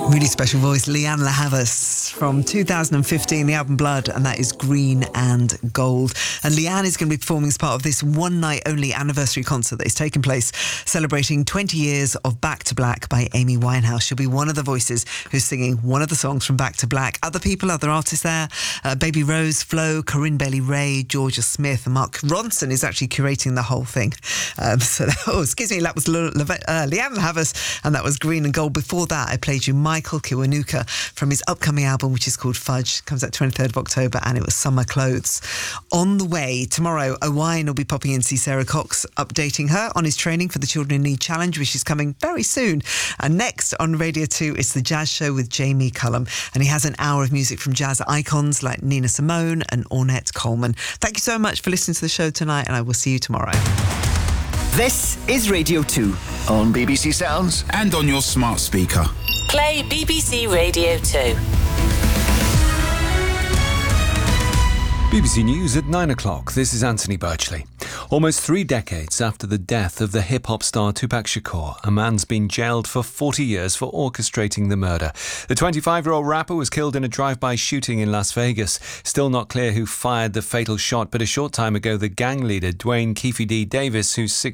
Really special voice, Lianne La Havas from 2015, the album Blood, and that is Green and Gold. And Lianne is going to be performing as part of this one night only anniversary concert that is taking place celebrating 20 years of Back to Black by Amy Winehouse. She'll be one of the voices who's singing one of the songs from Back to Black. Other people, other artists there, Baby Rose, Flo, Corinne Bailey-Rae, Georgia Smith, and Mark Ronson is actually curating the whole thing. That was Lianne La Havas, and that was Green and Gold. Before that, I played you Michael Kiwanuka from his upcoming album, which is called Fudge. Comes out 23rd of October, and it was Summer Clothes. On the way, tomorrow, Owain will be popping in to see Sarah Cox, updating her on his training for the Children in Need Challenge, which is coming very soon. And next on Radio 2, it's The Jazz Show with Jamie Cullum, and he has an hour of music from jazz icons like Nina Simone and Ornette Coleman. Thank you so much for listening to the show tonight, and I will see you tomorrow. This is Radio 2 on BBC Sounds and on your smart speaker. Play BBC Radio 2. BBC News at 9 o'clock. This is Anthony Birchley. Almost 3 decades after the death of the hip-hop star Tupac Shakur, a man's been jailed for 40 years for orchestrating the murder. The 25-year-old rapper was killed in a drive-by shooting in Las Vegas. Still not clear who fired the fatal shot, but a short time ago, the gang leader, Dwayne Keefe D. Davis, who's